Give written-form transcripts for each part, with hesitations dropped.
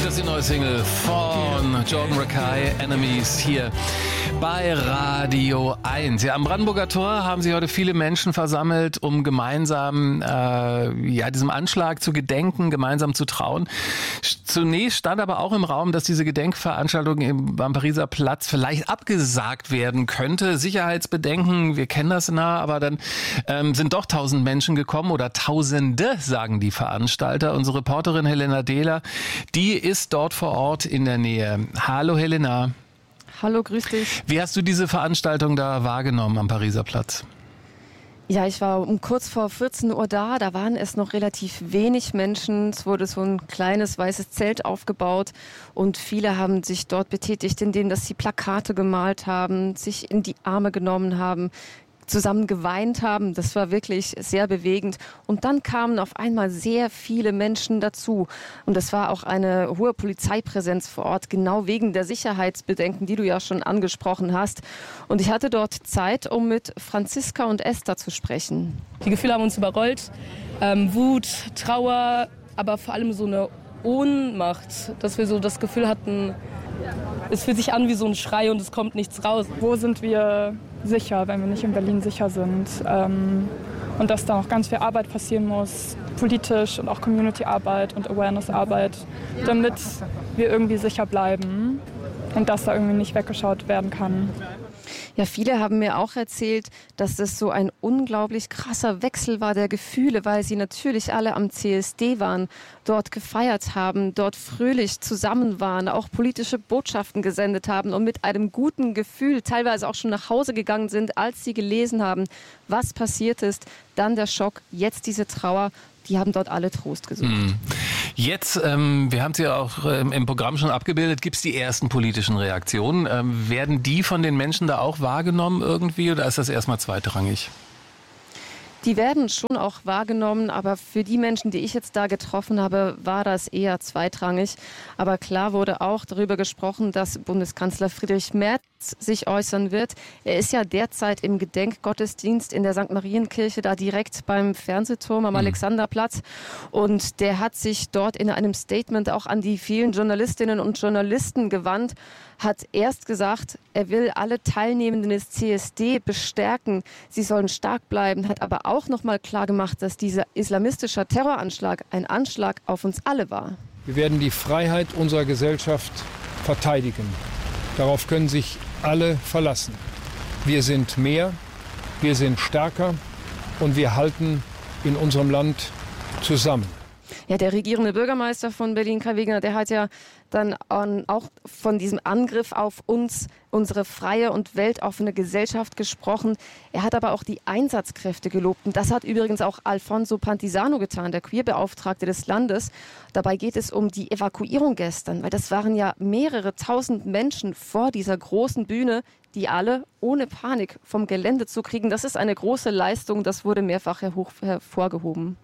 Das ist die neue Single von Jordan Rakei, Enemies, hier bei Radio 1. Ja, am Brandenburger Tor haben sich heute viele Menschen versammelt, um gemeinsam diesem Anschlag zu gedenken, gemeinsam zu trauen. Zunächst stand aber auch im Raum, dass diese Gedenkveranstaltung am Pariser Platz vielleicht abgesagt werden könnte. Sicherheitsbedenken, wir kennen das aber dann sind doch 1000 Menschen gekommen oder Tausende, sagen die Veranstalter. Unsere Reporterin Helena Dehler, die ist dort vor Ort in der Nähe. Hallo Helena. Hallo, grüß dich. Wie hast du diese Veranstaltung da wahrgenommen am Pariser Platz? Ja, ich war um kurz vor 14 Uhr da. Da waren es noch relativ wenig Menschen. Es wurde so ein kleines weißes Zelt aufgebaut und viele haben sich dort betätigt, indem dass sie Plakate gemalt haben, sich in die Arme genommen haben, zusammen geweint haben. Das war wirklich sehr bewegend. Und dann kamen auf einmal sehr viele Menschen dazu. Und es war auch eine hohe Polizeipräsenz vor Ort, genau wegen der Sicherheitsbedenken, die du ja schon angesprochen hast. Und ich hatte dort Zeit, um mit Franziska und Esther zu sprechen. Die Gefühle haben uns überrollt. Wut, Trauer, aber vor allem so eine Ohnmacht, dass wir so das Gefühl hatten, es fühlt sich an wie so ein Schrei und es kommt nichts raus. Wo sind wir sicher, wenn wir nicht in Berlin sicher sind? Und dass da noch ganz viel Arbeit passieren muss, politisch und auch Community-Arbeit und Awareness-Arbeit, damit wir irgendwie sicher bleiben und dass da irgendwie nicht weggeschaut werden kann. Ja, viele haben mir auch erzählt, dass das so ein unglaublich krasser Wechsel war der Gefühle, weil sie natürlich alle am CSD waren, dort gefeiert haben, dort fröhlich zusammen waren, auch politische Botschaften gesendet haben und mit einem guten Gefühl teilweise auch schon nach Hause gegangen sind, als sie gelesen haben, was passiert ist. Dann der Schock, jetzt diese Trauer. Die haben dort alle Trost gesucht. Jetzt, wir haben es ja auch im Programm schon abgebildet, gibt es die ersten politischen Reaktionen. Werden die von den Menschen da auch wahrgenommen irgendwie oder ist das erstmal zweitrangig? Die werden schon auch wahrgenommen, aber für die Menschen, die ich jetzt da getroffen habe, war das eher zweitrangig. Aber klar wurde auch darüber gesprochen, dass Bundeskanzler Friedrich Merz sich äußern wird. Er ist ja derzeit im Gedenkgottesdienst in der St. Marienkirche, da direkt beim Fernsehturm am Alexanderplatz. Und der hat sich dort in einem Statement auch an die vielen Journalistinnen und Journalisten gewandt, hat erst gesagt, er will alle Teilnehmenden des CSD bestärken. Sie sollen stark bleiben, hat aber auch noch mal klar gemacht, dass dieser islamistische Terroranschlag ein Anschlag auf uns alle war. Wir werden die Freiheit unserer Gesellschaft verteidigen. Darauf können sich alle verlassen. Wir sind mehr, wir sind stärker und wir halten in unserem Land zusammen. Ja, der regierende Bürgermeister von Berlin, Kai Wegner, der hat ja dann auch von diesem Angriff auf uns, unsere freie und weltoffene Gesellschaft gesprochen. Er hat aber auch die Einsatzkräfte gelobt. Und das hat übrigens auch Alfonso Pantisano getan, der Queerbeauftragte des Landes. Dabei geht es um die Evakuierung gestern, weil das waren ja mehrere tausend Menschen vor dieser großen Bühne, die alle ohne Panik vom Gelände zu kriegen. Das ist eine große Leistung, das wurde mehrfach hervorgehoben.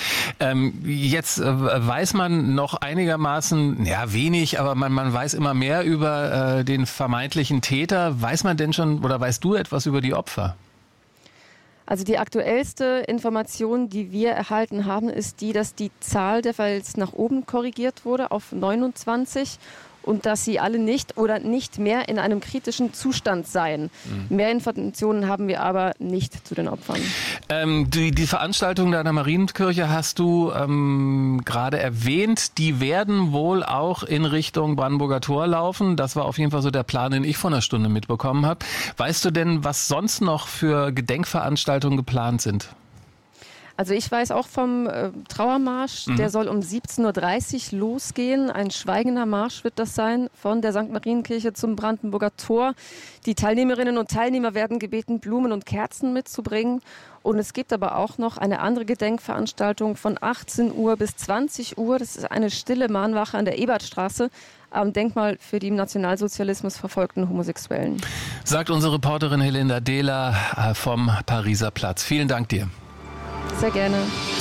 Jetzt weiß man noch einigermaßen, ja wenig, aber man weiß immer mehr über den vermeintlichen Täter. Weiß man denn schon oder weißt du etwas über die Opfer? Also die aktuellste Information, die wir erhalten haben, ist die, dass die Zahl der Falls nach oben korrigiert wurde auf 29 und dass sie alle nicht oder nicht mehr in einem kritischen Zustand seien. Mehr Informationen haben wir aber nicht zu den Opfern. Die Veranstaltung da in der Marienkirche hast du gerade erwähnt. Die werden wohl auch in Richtung Brandenburger Tor laufen. Das war auf jeden Fall so der Plan, den ich vor einer Stunde mitbekommen habe. Weißt du denn, was sonst noch für Gedenkveranstaltungen geplant sind? Also ich weiß auch vom Trauermarsch, der soll um 17.30 Uhr losgehen. Ein schweigender Marsch wird das sein von der St. Marienkirche zum Brandenburger Tor. Die Teilnehmerinnen und Teilnehmer werden gebeten, Blumen und Kerzen mitzubringen. Und es gibt aber auch noch eine andere Gedenkveranstaltung von 18 Uhr bis 20 Uhr. Das ist eine stille Mahnwache an der Ebertstraße am Denkmal für die im Nationalsozialismus verfolgten Homosexuellen. Sagt unsere Reporterin Helena Dehler vom Pariser Platz. Vielen Dank dir. Sehr gerne.